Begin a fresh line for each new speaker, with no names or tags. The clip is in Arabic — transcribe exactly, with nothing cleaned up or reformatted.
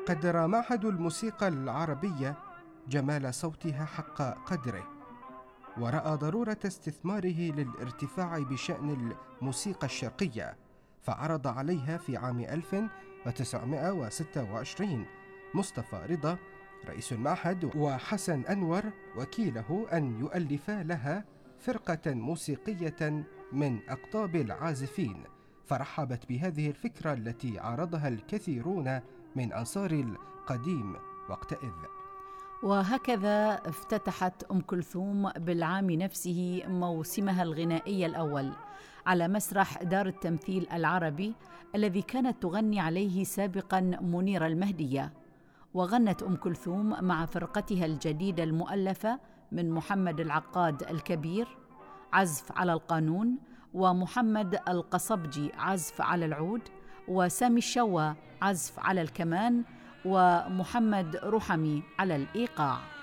قدر معهد الموسيقى العربية جمال صوتها حق قدره، ورأى ضرورة استثماره للارتفاع بشأن الموسيقى الشرقية، فعرض عليها في عام ألف وتسعمائة وستة وعشرين مصطفى رضا رئيس المعهد وحسن أنور وكيله أن يؤلفا لها فرقة موسيقية من أقطاب العازفين، فرحبت بهذه الفكرة التي عارضها الكثيرون من أنصار القديم وقتئذ.
وهكذا افتتحت أم كلثوم بالعام نفسه موسمها الغنائي الأول على مسرح دار التمثيل العربي الذي كانت تغني عليه سابقاً منيرة المهدية. وغنت أم كلثوم مع فرقتها الجديدة المؤلفة من محمد العقاد الكبير عزف على القانون، ومحمد القصبجي عزف على العود، وسامي الشوا عزف على الكمان، ومحمد رحمي على الإيقاع.